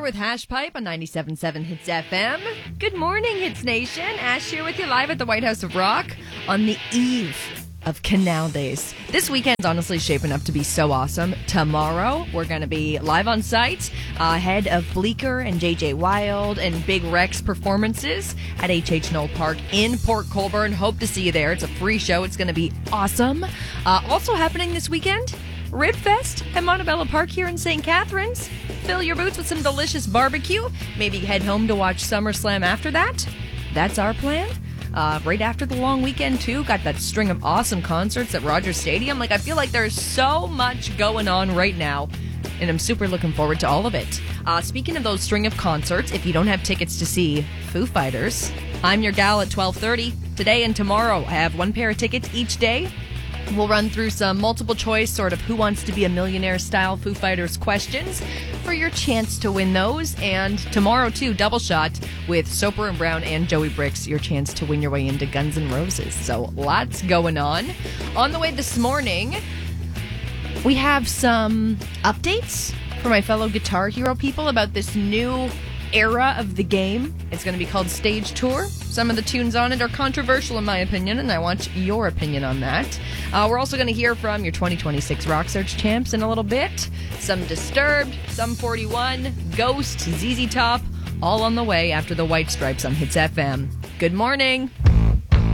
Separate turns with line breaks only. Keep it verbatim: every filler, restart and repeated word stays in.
with Hash Pipe on ninety-seven point seven Hits F M. Good morning, Hits Nation. Ash here with you live at the White House of Rock on the eve of Canal Days. This weekend's honestly shaping up to be so awesome. Tomorrow, we're going to be live on site uh, ahead of Bleecker and J J Wild and Big Rex performances at H H Knoll Park in Port Colborne. Hope to see you there. It's a free show. It's going to be awesome. Uh, also happening this weekend, Rib Fest at Montebello Park here in Saint Catharines. Fill your boots with some delicious barbecue. Maybe head home to watch SummerSlam after that. That's our plan. Uh, right after the long weekend, too. Got that string of awesome concerts at Rogers Stadium. Like, I feel like there's so much going on right now, and I'm super looking forward to all of it. Uh, speaking of those string of concerts, if you don't have tickets to see Foo Fighters, I'm your gal at twelve thirty. Today and tomorrow, I have one pair of tickets each day. We'll run through some multiple choice, sort of who wants to be a millionaire style Foo Fighters questions for your chance to win those. And tomorrow, too, double shot with Soper and Brown and Joey Bricks, your chance to win your way into Guns N' Roses. So lots going on. On the way this morning, we have some updates for my fellow Guitar Hero people about this new era of the game. It's going to be called Stage Tour. Some of the tunes on it are controversial in my opinion, and I want your opinion on that. Uh, we're also going to hear from your twenty twenty-six Rock Search champs in a little bit. Some Disturbed, some forty-one, Ghost, Z Z Top, all on the way after the White Stripes on Hits F M. Good morning.